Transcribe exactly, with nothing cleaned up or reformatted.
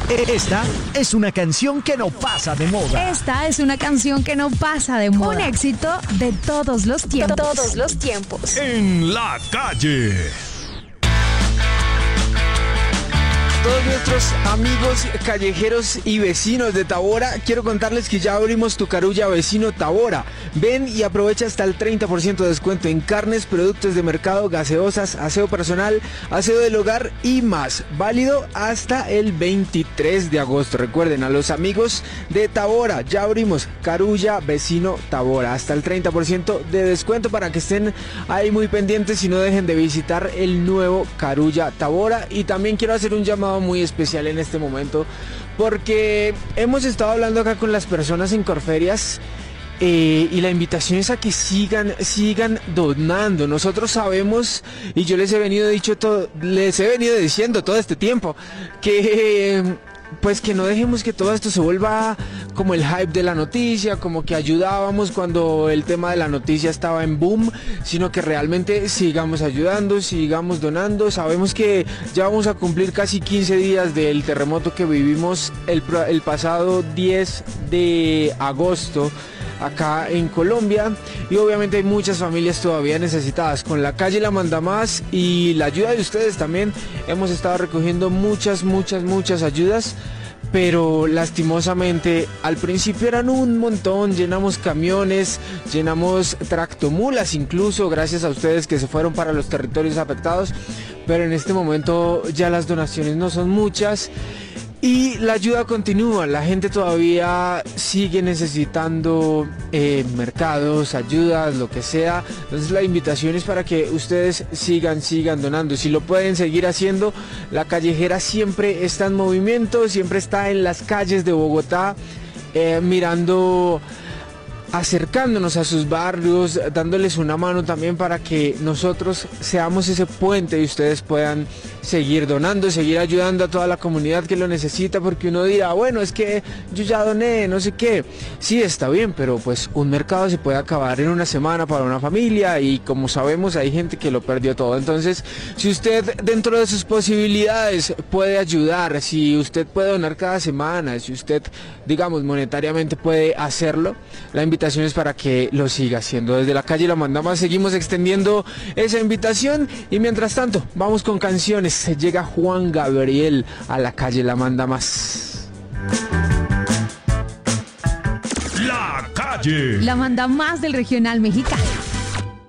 Esta es una canción que no pasa de moda. Esta es una canción que no pasa de moda. Un éxito de todos los tiempos. Todos los tiempos. En la calle. Todos nuestros amigos callejeros y vecinos de Tabora, quiero contarles que ya abrimos Tu Carulla Vecino Tabora. Ven y aprovecha hasta el treinta por ciento de descuento en carnes, productos de mercado, gaseosas, aseo personal, aseo del hogar y más. Válido hasta el veintitrés de agosto. Recuerden, a los amigos de Tabora, ya abrimos Carulla Vecino Tabora. Hasta el treinta por ciento de descuento para que estén ahí muy pendientes y no dejen de visitar el nuevo Carulla Tabora. Y también quiero hacer un llamado muy especial en este momento porque hemos estado hablando acá con las personas en Corferias eh, y la invitación es a que sigan sigan donando. Nosotros sabemos y yo les he venido dicho todo, les he venido diciendo todo este tiempo que eh, pues que no dejemos que todo esto se vuelva como el hype de la noticia, como que ayudábamos cuando el tema de la noticia estaba en boom, sino que realmente sigamos ayudando, sigamos donando. Sabemos que ya vamos a cumplir casi quince días del terremoto que vivimos el, el pasado diez de agosto acá en Colombia, y obviamente hay muchas familias todavía necesitadas. Con la calle La Manda Más y la ayuda de ustedes también hemos estado recogiendo muchas, muchas, muchas ayudas, pero lastimosamente al principio eran un montón. Llenamos camiones, llenamos tractomulas incluso, gracias a ustedes que se fueron para los territorios afectados, pero en este momento ya las donaciones no son muchas y la ayuda continúa. La gente todavía sigue necesitando eh, mercados, ayudas, lo que sea. Entonces la invitación es para que ustedes sigan, sigan donando. Si lo pueden seguir haciendo, La Callejera siempre está en movimiento, siempre está en las calles de Bogotá, eh, mirando, acercándonos a sus barrios, dándoles una mano también para que nosotros seamos ese puente y ustedes puedan seguir donando, seguir ayudando a toda la comunidad que lo necesita, porque uno dirá, bueno, es que yo ya doné, no sé qué. Sí, está bien, pero pues un mercado se puede acabar en una semana para una familia y como sabemos hay gente que lo perdió todo. Entonces, si usted dentro de sus posibilidades puede ayudar, si usted puede donar cada semana, si usted, digamos, monetariamente puede hacerlo, la invitación es para que lo siga haciendo. Desde la calle La Manda Más seguimos extendiendo esa invitación y mientras tanto vamos con canciones. Llega Juan Gabriel a La Calle La Manda Más. La calle La Manda Más del regional mexicano.